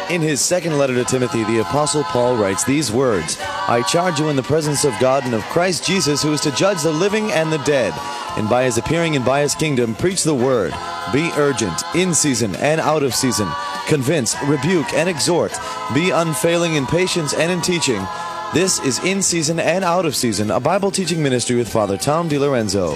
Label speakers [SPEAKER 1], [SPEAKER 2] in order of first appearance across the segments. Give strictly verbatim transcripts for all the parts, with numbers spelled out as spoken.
[SPEAKER 1] In his second letter to Timothy, the Apostle Paul writes these words, I charge you in the presence of God and of Christ Jesus, who is to judge the living and the dead, and by his appearing and by his kingdom, preach the word. Be urgent, in season and out of season. Convince, rebuke, and exhort. Be unfailing in patience and in teaching. This is In Season and Out of Season, a Bible teaching ministry with Father Tom DiLorenzo.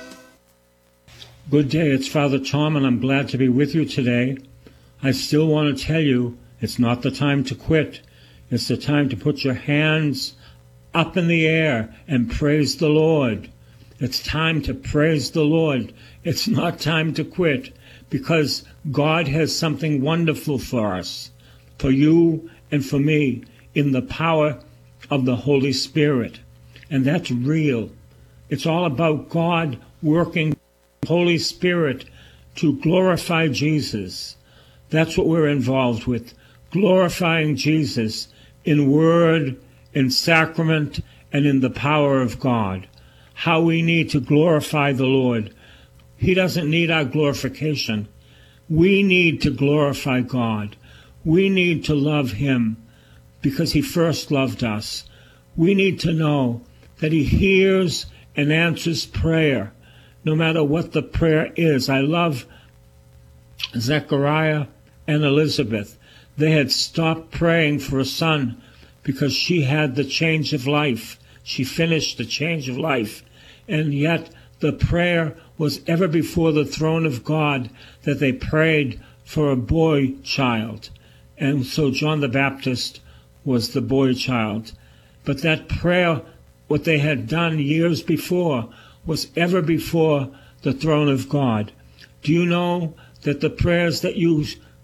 [SPEAKER 2] Good day, it's Father Tom, and I'm glad to be with you today. I still want to tell you, it's not the time to quit. It's the time to put your hands up in the air and praise the Lord. It's time to praise the Lord. It's not time to quit, because God has something wonderful for us, for you and for me, in the power of the Holy Spirit. And that's real. It's all about God working the Holy Spirit to glorify Jesus. That's what we're involved with, glorifying Jesus in word, in sacrament, and in the power of God. How we need to glorify the Lord. He doesn't need our glorification. We need to glorify God. We need to love him because he first loved us. We need to know that he hears and answers prayer, no matter what the prayer is. I love Zechariah and Elizabeth. They had stopped praying for a son because she had the change of life. She finished the change of life. And yet the prayer was ever before the throne of God, that they prayed for a boy child. And so John the Baptist was the boy child. But that prayer, what they had done years before, was ever before the throne of God. Do you know that the prayers that you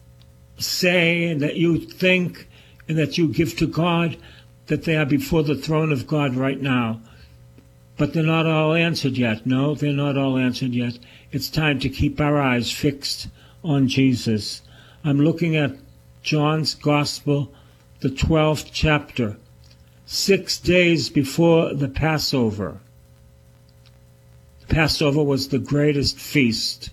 [SPEAKER 2] say and that you think and that you give to God, that they are before the throne of God right now? But they're not all answered yet. No, they're not all answered yet. It's time to keep our eyes fixed on Jesus. I'm looking at John's Gospel, the twelfth chapter, six days before the Passover. The Passover was the greatest feast.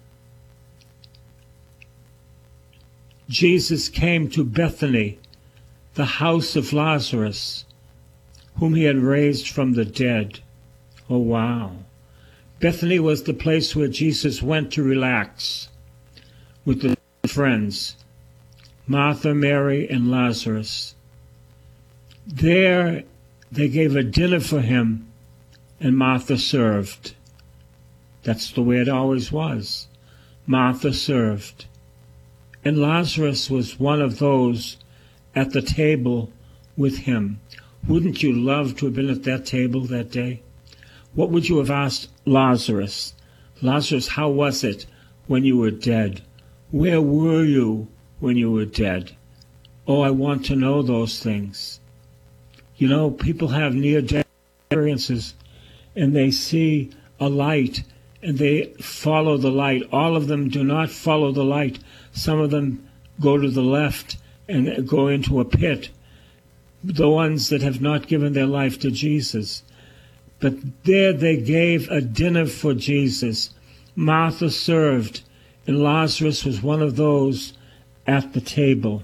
[SPEAKER 2] Jesus came to Bethany, the house of Lazarus, whom he had raised from the dead. Oh, wow. Bethany was the place where Jesus went to relax with the friends, Martha, Mary, and Lazarus. There they gave a dinner for him, and Martha served. That's the way it always was. Martha served. And Lazarus was one of those at the table with him. Wouldn't you love to have been at that table that day? What would you have asked Lazarus? Lazarus, how was it when you were dead? Where were you when you were dead? Oh, I want to know those things. You know, people have near-death experiences, and they see a light, and they follow the light. All of them do not follow the light. Some of them go to the left and go into a pit. The ones that have not given their life to Jesus. But there they gave a dinner for Jesus. Martha served, and Lazarus was one of those at the table.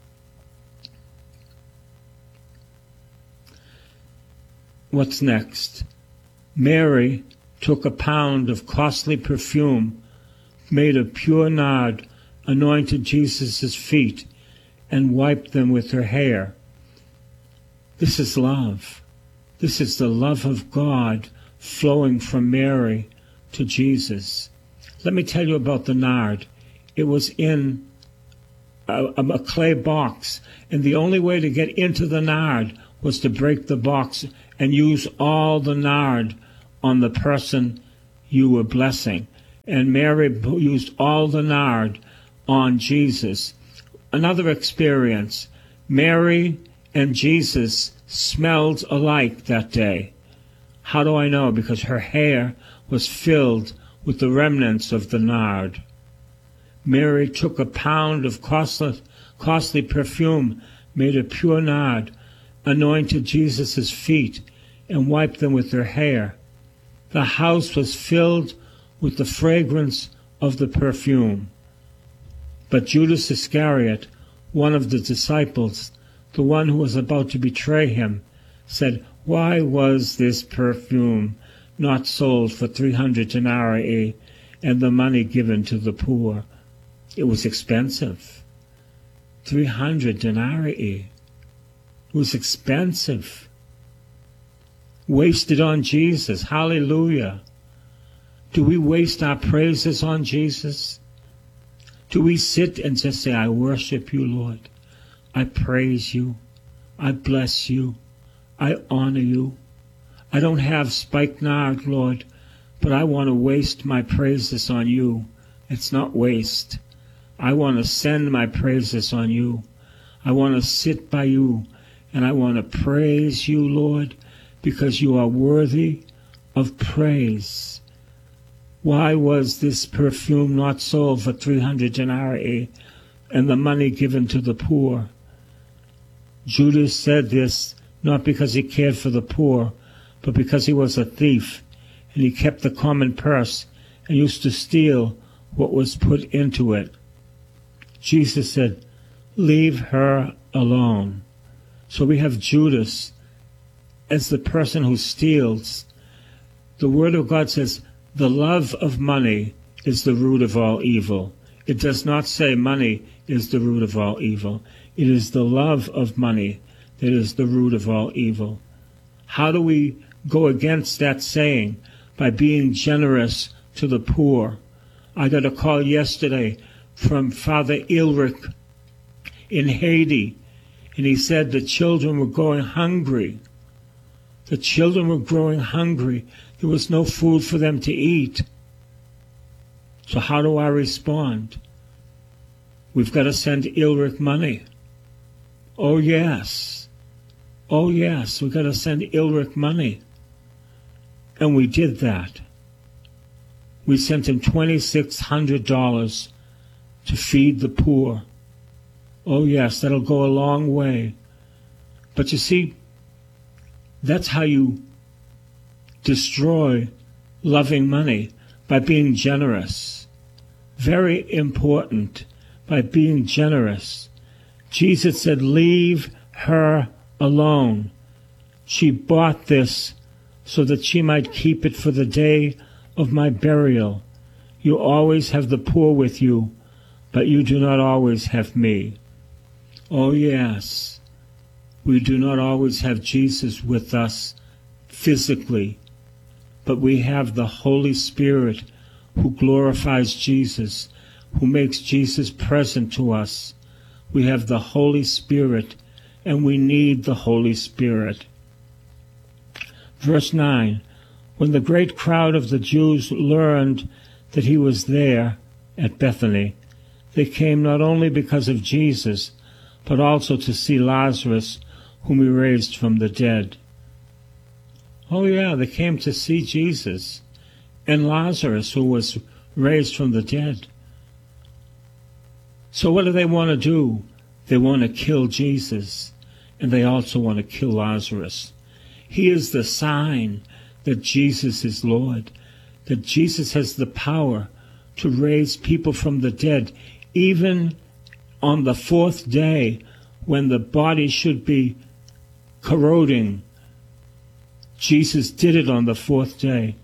[SPEAKER 2] What's next? Mary took a pound of costly perfume made of pure nard, anointed Jesus' feet, and wiped them with her hair. This is love. This is the love of God flowing from Mary to Jesus. Let me tell you about the nard. It was in a, a clay box, and the only way to get into the nard was to break the box and use all the nard on the person you were blessing. And Mary used all the nard on Jesus. Another experience, Mary and Jesus smelled alike that day. How do I know? Because her hair was filled with the remnants of the nard. Mary took a pound of costly, costly perfume made of pure nard, anointed Jesus' feet, and wiped them with her hair. The house was filled with the fragrance of the perfume. But Judas Iscariot, one of the disciples, the one who was about to betray him, said, "Why was this perfume not sold for three hundred denarii and the money given to the poor?" It was expensive. three hundred denarii. It was expensive. Wasted on Jesus. Hallelujah. Do we waste our praises on Jesus? Do we sit and just say, "I worship you, Lord. I praise you. I bless you. I honor you. I don't have spikenard, Lord, but I want to waste my praises on you." It's not waste. I want to send my praises on you. I want to sit by you, and I want to praise you, Lord, because you are worthy of praise. Why was this perfume not sold for three hundred denarii and the money given to the poor? Judas said this not because he cared for the poor, but because he was a thief, and he kept the common purse and used to steal what was put into it. Jesus said, "Leave her alone." So we have Judas as the person who steals. The Word of God says, the love of money is the root of all evil. It does not say money is the root of all evil. It is the love of money that is the root of all evil. How do we go against that saying? By being generous to the poor. I got a call yesterday from Father Ulrich in Haiti, and he said the children were going hungry. The children were growing hungry. There was no food for them to eat. So how do I respond? We've got to send Ulrich money. Oh, yes. Oh, yes, we've got to send Ulrich money. And we did that. We sent him twenty-six hundred dollars to feed the poor. Oh, yes, that'll go a long way. But you see, that's how you destroy loving money, by being generous. Very important, by being generous. Jesus said, "Leave her alone." She bought this so that she might keep it for the day of my burial. You always have the poor with you, but you do not always have me. Oh, yes, we do not always have Jesus with us physically, but we have the Holy Spirit who glorifies Jesus, who makes Jesus present to us. We have the Holy Spirit, and we need the Holy Spirit. Verse nine, when the great crowd of the Jews learned that he was there at Bethany, they came not only because of Jesus, but also to see Lazarus, whom he raised from the dead. Oh yeah, they came to see Jesus and Lazarus, who was raised from the dead. So what do they want to do? They want to kill Jesus, and they also want to kill Lazarus. He is the sign that Jesus is Lord, that Jesus has the power to raise people from the dead, even on the fourth day when the body should be corroding. Jesus did it on the fourth day.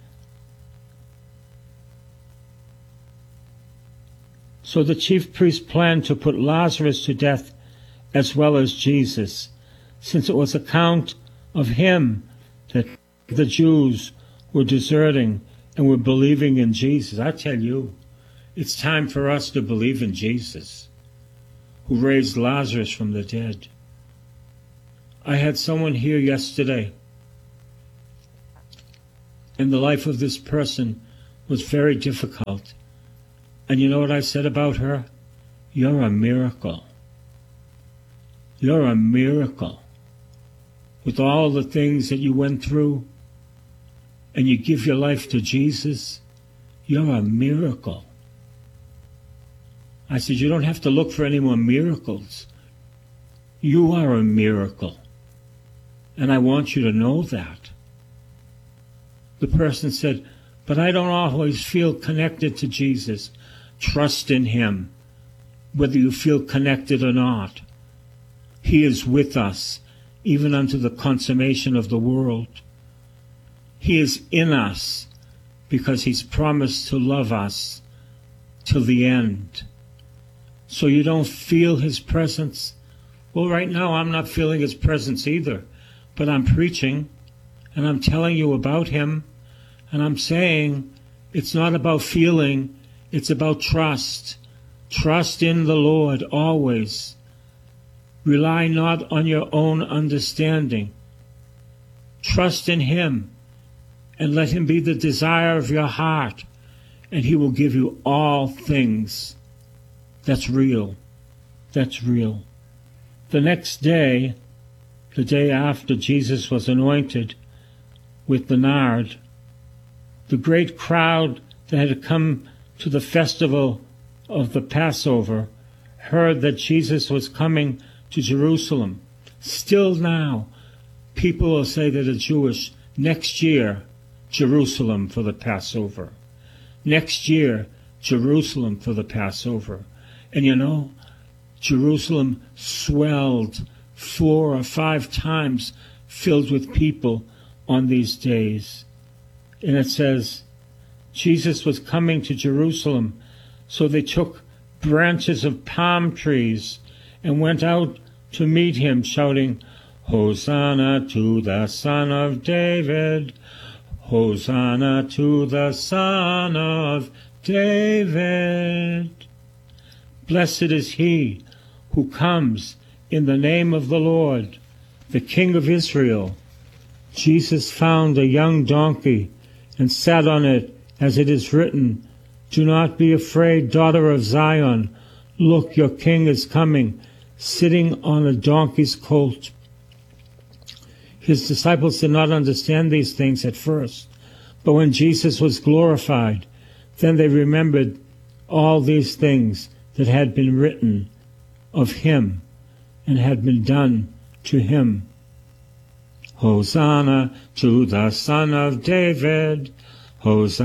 [SPEAKER 2] So the chief priest planned to put Lazarus to death as well as Jesus, since it was account of him that the Jews were deserting and were believing in Jesus. I tell you, it's time for us to believe in Jesus, who raised Lazarus from the dead. I had someone here yesterday, and the life of this person was very difficult. And you know what I said about her? You're a miracle. You're a miracle. With all the things that you went through, and you give your life to Jesus, you're a miracle. I said, you don't have to look for any more miracles. You are a miracle. And I want you to know that. The person said, but I don't always feel connected to Jesus. Trust in him. whether you feel connected or not. He is with us, even unto the consummation of the world. He is in us, because he's promised to love us till the end. So you don't feel his presence? Well, right now I'm not feeling his presence either, but I'm preaching, and I'm telling you about him, and I'm saying it's not about feeling, it's about trust. Trust in the Lord always. Rely not on your own understanding. Trust in him, and let him be the desire of your heart, and he will give you all things. That's real. That's real. The next day, the day after Jesus was anointed with the nard, the great crowd that had come to the festival of the Passover heard that Jesus was coming to Jerusalem. Still now, people will say that are Jewish, next year, Jerusalem for the Passover. Next year, Jerusalem for the Passover. And you know, Jerusalem swelled four or five times, filled with people on these days. And it says, Jesus was coming to Jerusalem, so they took branches of palm trees and went out to meet him, shouting, Hosanna to the Son of David, Hosanna to the Son of David. Blessed is he who comes in the name of the Lord, the King of Israel. Jesus found a young donkey and sat on it, as it is written, Do not be afraid, daughter of Zion. Look, your king is coming, sitting on a donkey's colt. His disciples did not understand these things at first, but when Jesus was glorified, then they remembered all these things that had been written of him and had been done to him. Hosanna to the Son of David, Hosanna.